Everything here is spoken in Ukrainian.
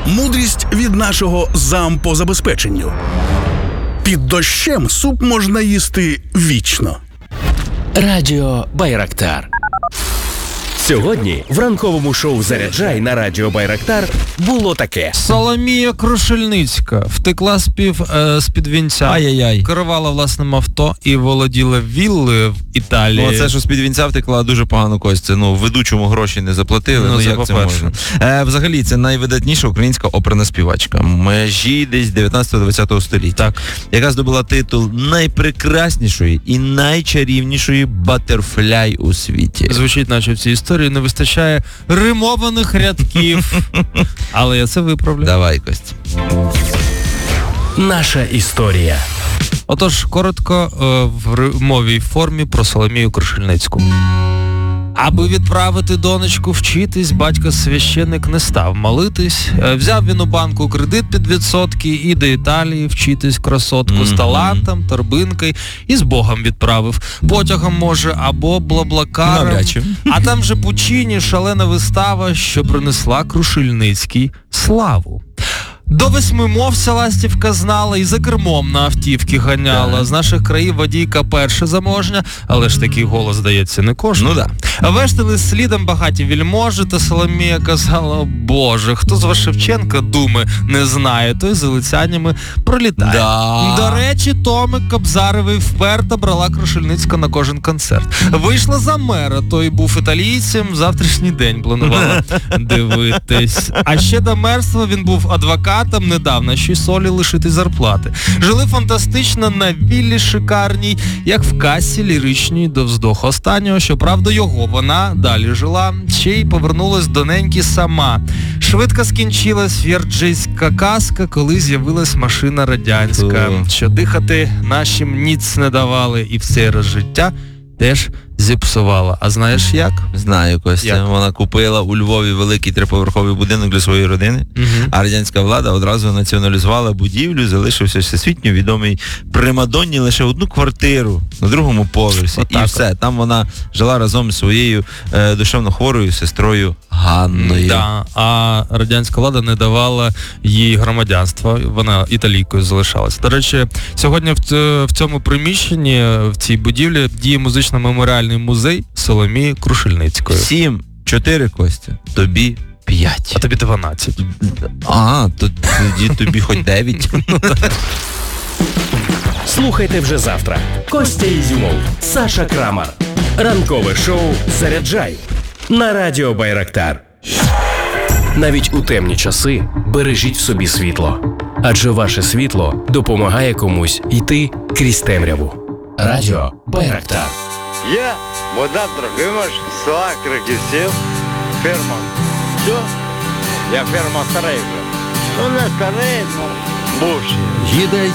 Мудрість від нашого зам по забезпеченню. Під дощем суп можна їсти вічно. Радіо Байрактар. Сьогодні в ранковому шоу «Заряджай» на Радіо Байрактар було таке. Соломія Крушельницька втекла з-під вінця, керувала власним авто і володіла віллею в Італії. Ну, це, що з-під вінця втекла, дуже погано, Костя. Ведучому гроші не заплатили, як це можна? Взагалі, це найвидатніша українська оперна співачка. Межі десь 19-20 століття. Так. Яка здобула титул найпрекраснішої і найчарівнішої батерфляй у світі. Звучить, наче в цій історії не вистачає римованих рядків. Але я це виправлю. Давай, Костя. Наша історія. Отож, коротко в римовій формі про Соломію Крушельницьку. Аби відправити донечку вчитись, батько-священник не став молитись. Взяв він у банку кредит під відсотки і до Італії вчитись красотку з талантом, торбинкою і з Богом відправив. Потягом, може, або блаблакаром. А там же Пучіні шалена вистава, що принесла Крушельницькій славу. До 8 мов вся ластівка знала і за кермом на автівки ганяла. З наших країв водійка перша заможня, але ж такий голос, здається, не кожен. Ну да. Вештали слідом багаті вільможі, та Соломія казала: Боже, хто з вас Шевченка думи не знає, той залицяннями пролітає. Да. До речі, Томик Кобзаревий вперто брала Крушельницька на кожен концерт. Вийшла за мера, той був італійцем, завтрашній день планувала дивитись. А ще до мерства він був адвокатом, недавно ще й солі лишити зарплати. Жили фантастично на віллі шикарній, як в касі ліричній до вздоху останнього. Щоправда, його вона далі жила, ще й повернулась до неньки сама. Швидко скінчилась в'ярджийська казка, коли з'явилась машина радянська, що дихати нашим ніц не давали, і все життя теж зіпсувала. А знаєш як? Знаю, Костя. Як? Вона купила у Львові великий 3-поверховий будинок для своєї родини, а радянська влада одразу націоналізувала будівлю, залишився всесвітньо відомий примадонні лише одну квартиру на 2-му поверсі. І все. Там вона жила разом з своєю душевно хворою сестрою Ганною. Да. А радянська влада не давала їй громадянства. Вона італійкою залишалась. До речі, сьогодні в цьому приміщенні, в цій будівлі, діє музично-меморіальний музей Соломії Крушельницької. 7-4, Костя. Тобі 5. А тобі 12. Тоді тобі хоч 9. Слухайте вже завтра. Костя Ізюмов, Саша Крамар. Ранкове шоу «Заряджай» на Радіо Байрактар. Навіть у темні часи бережіть в собі світло. Адже ваше світло допомагає комусь йти крізь темряву. Радіо Байрактар. Я, Богдан Трохимович, села Криківців, ферма. Все, я ферма старий вже. Ну не старий, бувший. Їде